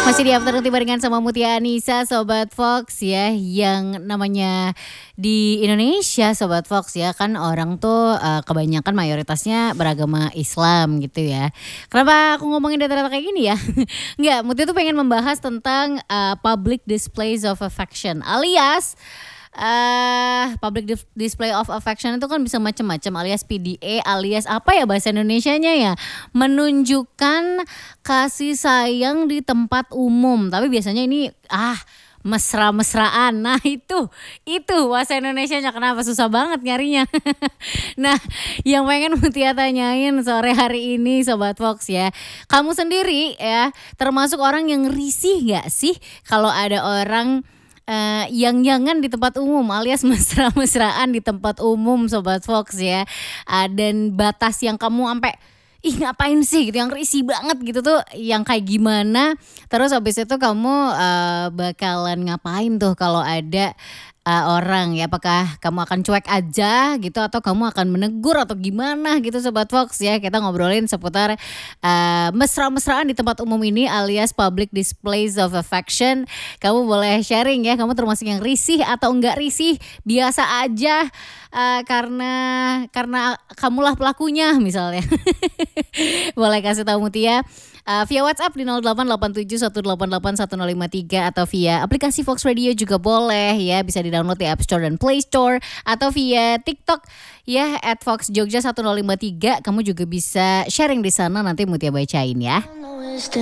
Masih di Afternoon Tea barengan sama Mutia Anissa, Sobat Fox ya. Yang namanya di Indonesia Sobat Fox ya, kan orang tuh kebanyakan mayoritasnya beragama Islam gitu ya. Kenapa aku ngomongin data-data kayak gini ya? Enggak, Mutia tuh pengen membahas tentang public displays of affection, alias display of affection itu kan bisa macam-macam, alias PDA, alias apa ya bahasa Indonesianya ya, menunjukkan kasih sayang di tempat umum. Tapi biasanya ini mesra-mesraan. Nah itu bahasa Indonesianya, kenapa susah banget nyarinya. Nah, yang pengen Mutia tanyain sore hari ini Sobat Fox ya, kamu sendiri ya termasuk orang yang risih gak sih kalau ada orang yang-yangan di tempat umum, alias mesra-mesraan di tempat umum Sobat Fox ya. Dan batas yang kamu sampai ngapain sih gitu, yang risih banget gitu tuh, yang kayak gimana. Terus habis itu kamu bakalan ngapain tuh kalau ada orang ya, apakah kamu akan cuek aja gitu atau kamu akan menegur atau gimana gitu Sobat Fox ya. Kita ngobrolin seputar mesra-mesraan di tempat umum ini, alias public displays of affection. Kamu boleh sharing ya, kamu termasuk yang risih atau enggak risih, biasa aja karena kamulah pelakunya misalnya. Boleh kasih tahu Mutia via WhatsApp di 0887188153 atau via aplikasi Fox Radio juga boleh ya, bisa di-download di App Store dan Play Store, atau via TikTok ya @foxjogja1053. Kamu juga bisa sharing di sana, nanti Mutia bacain ya.